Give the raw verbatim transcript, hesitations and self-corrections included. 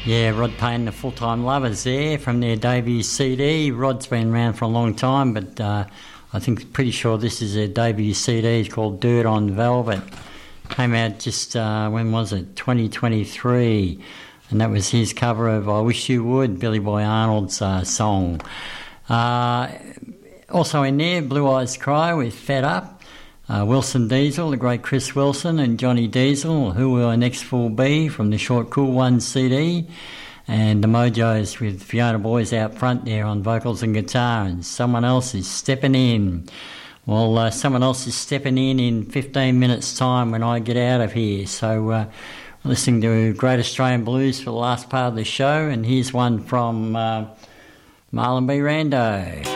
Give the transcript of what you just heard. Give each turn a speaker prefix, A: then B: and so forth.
A: Yeah, Rod Payne, the Full-Time Lovers there from their debut C D. Rod's been around for a long time, but uh, I think pretty sure this is their debut C D. It's called Dirt on Velvet. Came out just, uh, when was it, twenty twenty-three, and that was his cover of I Wish You Would, Billy Boy Arnold's uh, song. Uh, also in there, Blue Eyes Cry with Fed Up. Uh, Wilson Diesel, the great Chris Wilson, and Johnny Diesel, Who Will Our Next Fool Be, from the Short Cool Ones C D, and the Mojos with Fiona Boys out front there on vocals and guitar, and Someone Else Is Stepping In. Well, uh, someone else is stepping in in fifteen minutes' time when I get out of here, so uh, listening to Great Australian Blues for the last part of the show, and here's one from uh, Marlon B. Rando.